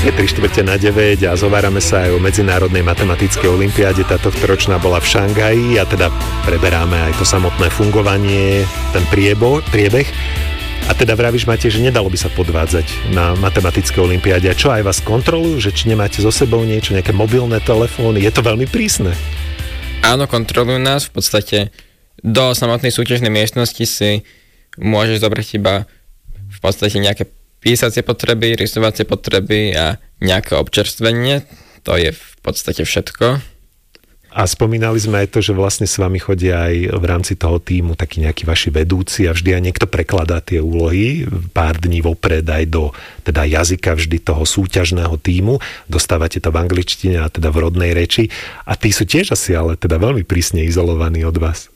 Je 8:45 a zhovárame sa aj o Medzinárodnej matematickej olympiáde. Tá tohtoročná bola v Šangaji a teda preberáme aj to samotné fungovanie, ten priebeh. A teda vravíš, Matej, že nedalo by sa podvádzať na matematickej olympiáde. A čo, aj vás kontrolujú, že či nemáte so sebou niečo, nejaké mobilné telefóny? Je to veľmi prísne. Áno, kontrolujú nás. V podstate do samotnej súťažnej miestnosti si môžeš zobrať iba v podstate nejaké písacie potreby, rysovacie potreby a nejaké občerstvenie. To je v podstate všetko. A spomínali sme aj to, že vlastne s vami chodia aj v rámci toho tímu takí nejakí vaši vedúci a vždy aj niekto prekladá tie úlohy pár dní vopred aj do teda jazyka vždy toho súťažného tímu. Dostávate to v angličtine a teda v rodnej reči. A tí sú tiež asi ale teda veľmi prísne izolovaní od vás.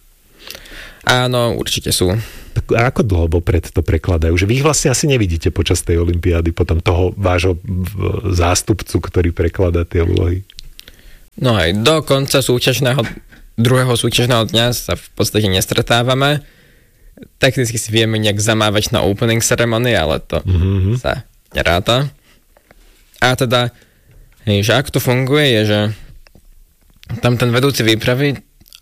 Áno, určite sú. Tak a ako dlho vopred to prekladajú? Že vy ich vlastne asi nevidíte počas tej olympiády, potom toho vášho zástupcu, ktorý prekladá tie úlohy? No aj do konca druhého súťažného dňa sa v podstate nestretávame. Technicky si vieme nejak zamávať na opening ceremony, ale to sa neráta. A teda, že ak to funguje, je, že tam ten vedúci výpravy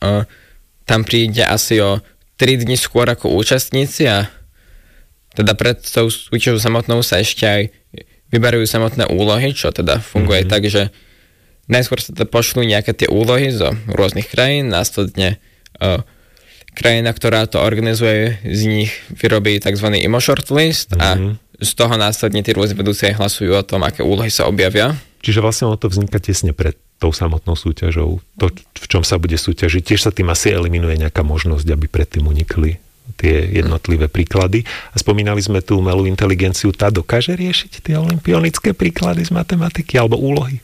tam príde asi o 3 dni skôr ako účastníci a teda pred tou súťažou samotnou sa ešte aj vyberujú samotné úlohy, čo teda funguje tak, že najskôr sa teda pošlú nejaké tie úlohy zo rôznych krajín, následne krajina, ktorá to organizuje, z nich vyrobí tzv. IMO shortlist a z toho následne tí rôzne vedúci hlasujú o tom, aké úlohy sa objavia. Čiže vlastne ono to vzniká tesne pred tou samotnou súťažou. To, v čom sa bude súťažiť, tiež sa tým asi eliminuje nejaká možnosť, aby predtým unikli tie jednotlivé príklady. A spomínali sme tú umelú inteligenciu, tá dokáže riešiť tie olympionické príklady z matematiky alebo úlohy?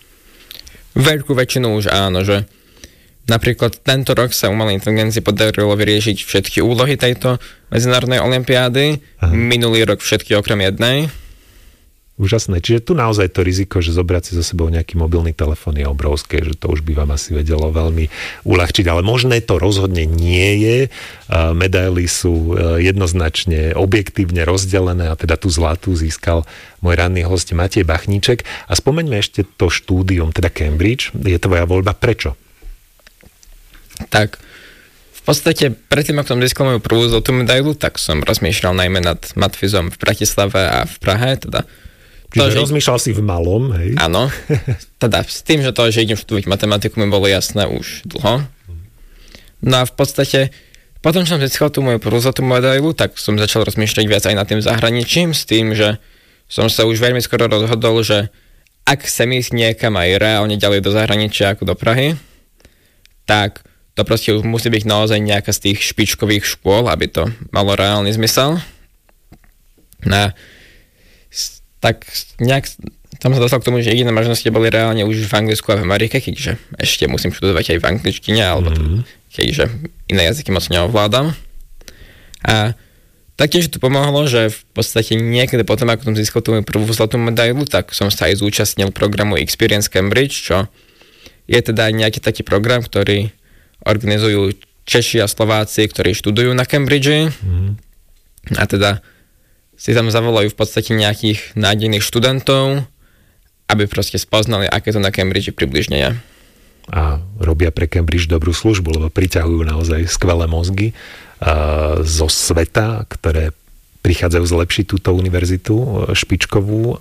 Veľkú väčšinu už áno, že napríklad tento rok sa umelej inteligencii podarilo vyriešiť všetky úlohy tejto medzinárodnej olympiády. Minulý rok všetky okrem jednej. Úžasné. Čiže tu naozaj to riziko, že zobrať si so sebou nejaký mobilný telefón je obrovské, že to už by vám asi vedelo veľmi uľahčiť. Ale možné to rozhodne nie je. Medaily sú jednoznačne objektívne rozdelené a teda tú zlatú získal môj ranný host Matej Bachníček. A spomeňme ešte to štúdium, teda Cambridge. Je tvoja voľba. Prečo? Tak v podstate predtým, ako som získal moju prvú zlatú medailu, tak som rozmýšľal najmä nad matfizom v Bratislave a v Prahe, teda čiže rozmýšľal si v malom, hej? Áno. Teda s tým, že idem študovať matematiku, mi bolo jasné už dlho. No a v podstate, potom, čo som získal tú moju prvú zlatú medailu, tak som začal rozmýšľať viac aj nad tým zahraničím, s tým, že som sa už veľmi skoro rozhodol, že ak chcem ísť niekam aj reálne ďalej do zahraničia ako do Prahy, tak to proste už musí byť naozaj nejaká z tých špičkových škôl, aby to malo reálny zmysel. No tak nejak tam sa dostal k tomu, že jediné možnosti boli reálne už v Anglicku a v Amerike, keďže ešte musím študovať aj v angličtine, alebo keďže iné jazyky moc neovládam. A taktiež to pomohlo, že v podstate niekedy potom, ako som získal tú prvú zlatú medailu, tak som sa aj zúčastnil programu Experience Cambridge, čo je teda nejaký taký program, ktorý organizujú Češi a Slováci, ktorí študujú na Cambridge. A teda si tam zavolajú v podstate nejakých nádejných študentov, aby proste spoznali, aké to na Cambridge približne je. A robia pre Cambridge dobrú službu, lebo priťahujú naozaj skvelé mozgy zo sveta, ktoré prichádzajú zlepšiť túto univerzitu špičkovú.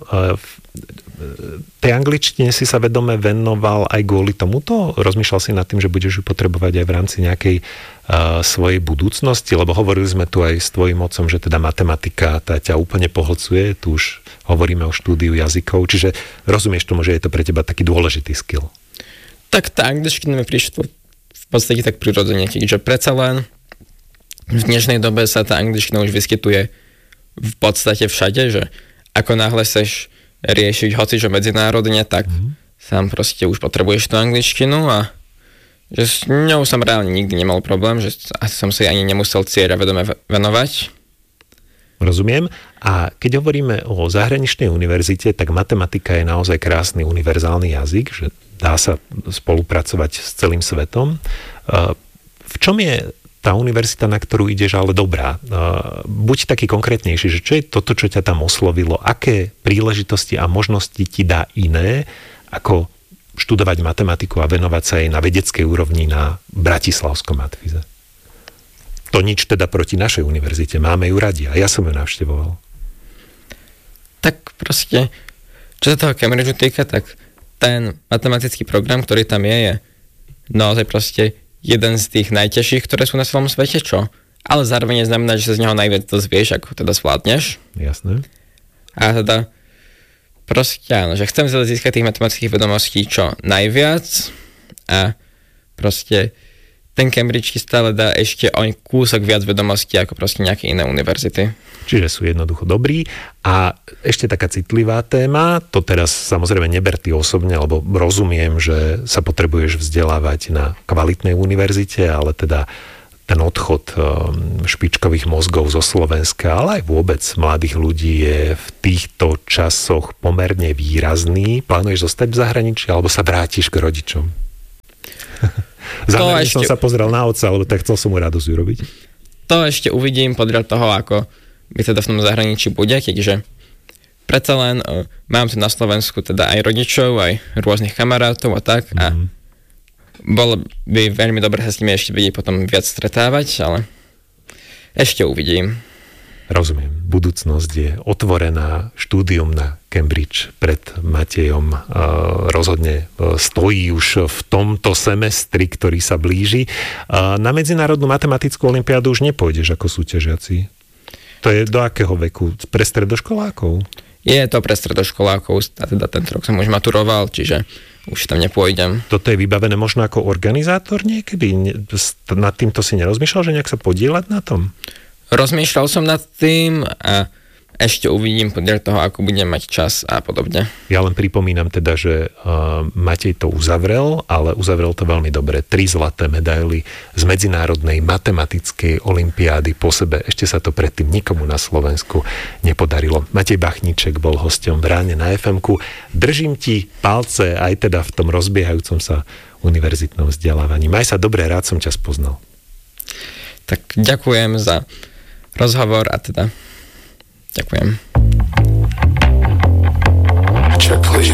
Tej angličtine si sa vedome venoval aj kvôli tomuto? Rozmýšľal si nad tým, že budeš ju potrebovať aj v rámci nejakej svojej budúcnosti? Lebo hovorili sme tu aj s tvojím otcom, že teda matematika tá ťa úplne pohlcuje. Tu už hovoríme o štúdiu jazykov. Čiže rozumieš tomu, že je to pre teba taký dôležitý skill? Tak tá angličtina mi prišla v podstate tak prirodzene, keďže predsa len v dnešnej dobe sa tá angličtina už vyskytuje v podstate všade, že ako náhle chceš riešiť hocičo medzinárodne, tak sám proste už potrebuješ tú angličtinu a že s ňou som reálne nikdy nemal problém, že asi som si ani nemusel cieľa vedome venovať. Rozumiem. A keď hovoríme o zahraničnej univerzite, tak matematika je naozaj krásny univerzálny jazyk, že dá sa spolupracovať s celým svetom. V čom je tá univerzita, na ktorú ideš, ale dobrá. Buď taký konkrétnejší, že čo je toto, čo ťa tam oslovilo, aké príležitosti a možnosti ti dá iné, ako študovať matematiku a venovať sa jej na vedeckej úrovni na Bratislavskom matfize. To nič teda proti našej univerzite. Máme ju radi a ja som ju navštevoval. Tak proste, čo sa toho Cambridgeu týka, tak ten matematický program, ktorý tam je naozaj proste jeden z tých najťažších, ktoré sú na celom svete, čo? Ale zároveň neznamená, že sa z neho najviac dozvieš, ako teda zvládneš. Jasné. A teda proste áno, že chcem získať tých matematických vedomostí čo najviac a proste ten Cambridge stále dá ešte o kúsok viac vedomostí ako proste nejaké iné univerzity. Čiže sú jednoducho dobrí. A ešte taká citlivá téma, to teraz samozrejme neber ty osobne, lebo rozumiem, že sa potrebuješ vzdelávať na kvalitnej univerzite, ale teda ten odchod špičkových mozgov zo Slovenska, ale aj vôbec mladých ľudí je v týchto časoch pomerne výrazný. Plánuješ zostať v zahraničí, alebo sa vrátiš k rodičom? Zámerne som sa pozrel na otca, lebo tak chcel som mu radosť urobiť. To ešte uvidím podľa toho, ako by teda v tom zahraničí bude, keďže predsa len mám tu na Slovensku teda aj rodičov, aj rôznych kamarátov a tak a bolo by veľmi dobre sa s nimi ešte vedieť potom viac stretávať, ale ešte uvidím. Rozumiem. Budúcnosť je otvorená, štúdium na Cambridge pred Matejom rozhodne stojí už v tomto semestri, ktorý sa blíži. Na Medzinárodnú matematickú olympiádu už nepôjdeš ako súťažiaci. To je do akého veku? Pre stredoškolákov? Je to pre stredoškolákov, a teda ten rok som už maturoval, čiže už tam nepôjdem. Toto je vybavené možno ako organizátor niekedy? Nad týmto si nerozmýšľal, že nejak sa podieľať na tom? Rozmýšľal som nad tým a ešte uvidím podľa toho, ako budem mať čas a podobne. Ja len pripomínam teda, že Matej to uzavrel, ale uzavrel to veľmi dobre. 3 zlaté medaily z Medzinárodnej matematickej olympiády po sebe. Ešte sa to predtým nikomu na Slovensku nepodarilo. Matej Bachníček bol hosťom v Ráne na FM-ku. Držím ti palce aj teda v tom rozbiehajúcom sa univerzitnom vzdelávaní. Maj sa dobre, rád som ťa spoznal. Tak ďakujem za rozhovor a teda ďakujem.